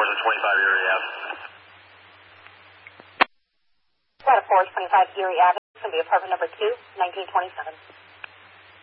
425 Erie Ave. Got a 425 Erie Ave. It's going to be apartment number 2, 1927.